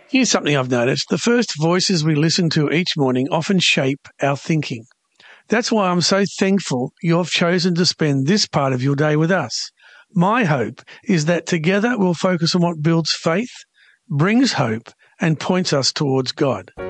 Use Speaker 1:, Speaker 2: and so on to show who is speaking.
Speaker 1: Here's something I've noticed. The first voices we listen to each morning often shape our thinking. That's why I'm so thankful you've chosen to spend this part of your day with us. My hope is that together we'll focus on what builds faith, brings hope, and points us towards God.